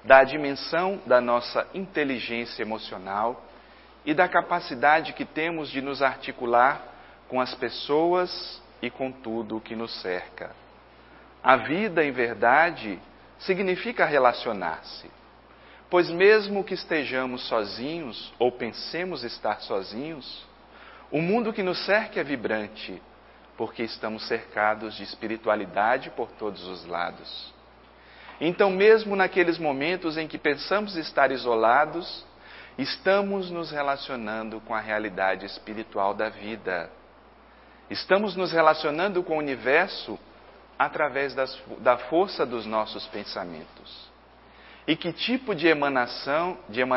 da dimensão da nossa inteligência emocional e da capacidade que temos de nos articular com as pessoas e com tudo o que nos cerca. A vida, em verdade, significa relacionar-se, pois mesmo que estejamos sozinhos ou pensemos estar sozinhos, o mundo que nos cerca é vibrante, porque estamos cercados de espiritualidade por todos os lados. Então, mesmo naqueles momentos em que pensamos estar isolados, estamos nos relacionando com a realidade espiritual da vida. Estamos nos relacionando com o universo através da força dos nossos pensamentos. E que tipo de emanação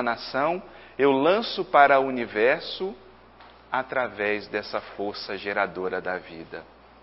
eu lanço para o universo através dessa força geradora da vida?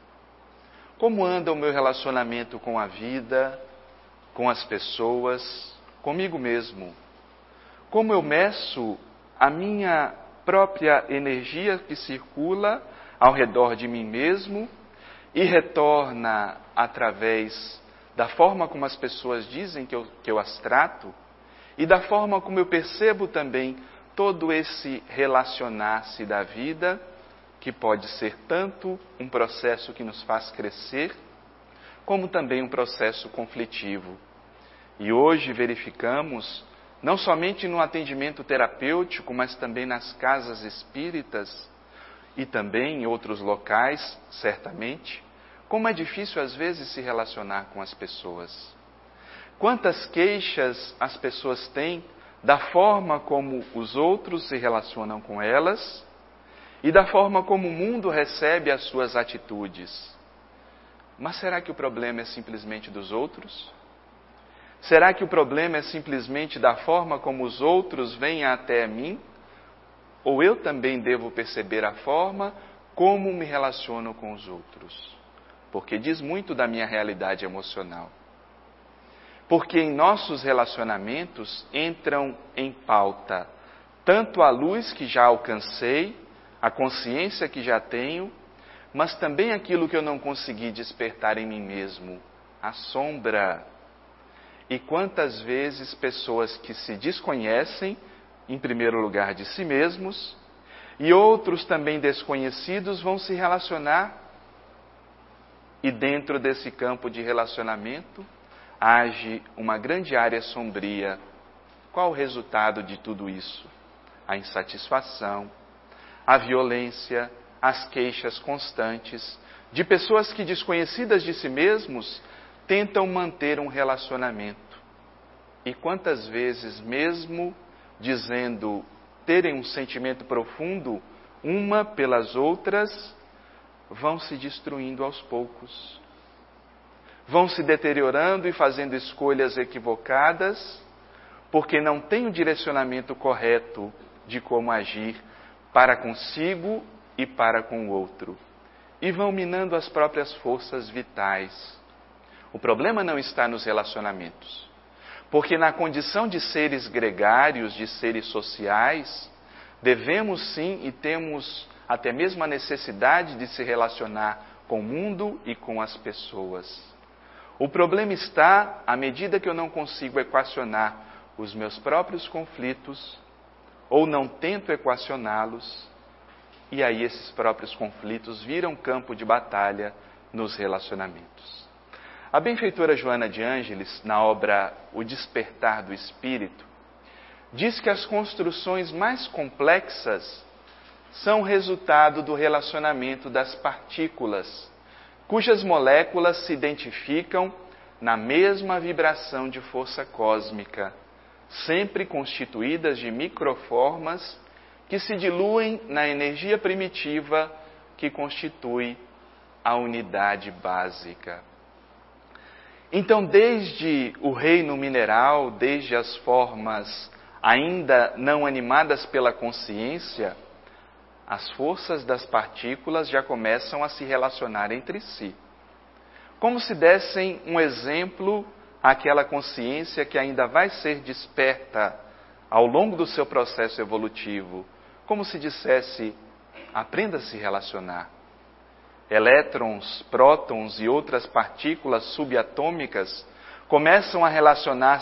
Como anda o meu relacionamento com a vida, com as pessoas, comigo mesmo? Como eu meço a minha própria energia que circula ao redor de mim mesmo e retorna através da forma como as pessoas dizem que eu as trato e da forma como eu percebo também todo esse relacionar-se da vida, que pode ser tanto um processo que nos faz crescer, como também um processo conflitivo. E hoje verificamos, não somente no atendimento terapêutico, mas também nas casas espíritas e também em outros locais, certamente, como é difícil às vezes se relacionar com as pessoas. Quantas queixas as pessoas têm da forma como os outros se relacionam com elas e da forma como o mundo recebe as suas atitudes. Mas será que o problema é simplesmente dos outros? Será que o problema é simplesmente da forma como os outros vêm até mim? Ou eu também devo perceber a forma como me relaciono com os outros? Porque diz muito da minha realidade emocional. Porque em nossos relacionamentos entram em pauta tanto a luz que já alcancei, a consciência que já tenho, mas também aquilo que eu não consegui despertar em mim mesmo, a sombra. E quantas vezes pessoas que se desconhecem, em primeiro lugar de si mesmos, e outros também desconhecidos vão se relacionar, e dentro desse campo de relacionamento age uma grande área sombria. Qual o resultado de tudo isso? A insatisfação, a violência, as queixas constantes de pessoas que, desconhecidas de si mesmos, tentam manter um relacionamento. E quantas vezes, mesmo dizendo terem um sentimento profundo uma pelas outras, vão se destruindo aos poucos. Vão se deteriorando e fazendo escolhas equivocadas, porque não têm o direcionamento correto de como agir para consigo e para com o outro. E vão minando as próprias forças vitais. O problema não está nos relacionamentos. Porque na condição de seres gregários, de seres sociais, devemos sim e temos até mesmo a necessidade de se relacionar com o mundo e com as pessoas. O problema está à medida que eu não consigo equacionar os meus próprios conflitos, ou não tento equacioná-los, e aí esses próprios conflitos viram campo de batalha nos relacionamentos. A benfeitora Joana de Ângeles, na obra O Despertar do Espírito, diz que as construções mais complexas são resultado do relacionamento das partículas, cujas moléculas se identificam na mesma vibração de força cósmica, sempre constituídas de microformas que se diluem na energia primitiva que constitui a unidade básica. Então, desde o reino mineral, desde as formas ainda não animadas pela consciência, as forças das partículas já começam a se relacionar entre si. Como se dessem um exemplo àquela consciência que ainda vai ser desperta ao longo do seu processo evolutivo. Como se dissesse, aprenda a se relacionar. Elétrons, prótons e outras partículas subatômicas começam a relacionar